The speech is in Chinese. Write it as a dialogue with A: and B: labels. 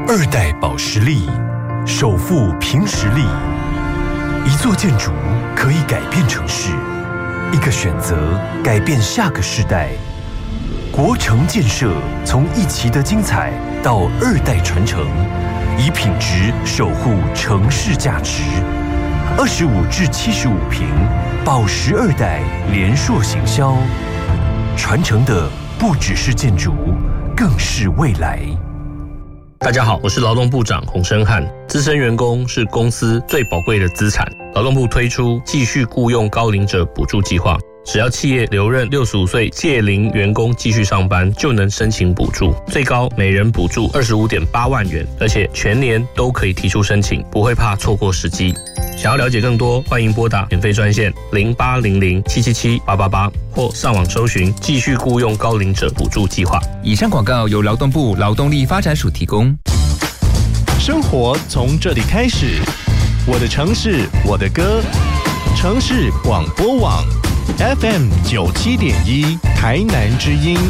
A: 2代保时力，首富凭实力。一座建筑可以改变城市，一个选择改变下个世代。国城建设从一期的精彩到2代传承，以品质守护城市价值。25至75坪，保时2代联硕行销，传承的不只是建筑，更是未来。
B: 大家好，我是劳动部长洪申翰。资深员工是公司最宝贵的资产。劳动部推出继续雇用高龄者补助计划，只要企业留任65岁届龄员工继续上班，就能申请补助，最高每人补助25.8万元，而且全年都可以提出申请，不会怕错过时机。想要了解更多，欢迎拨打免费专线0800777888或上网搜寻继续雇用高龄者补助计划。
C: 以上广告由劳动部劳动力发展署提供。
D: 生活从这里开始，我的城市，我的歌，城市广播网 FM97.1台南之音。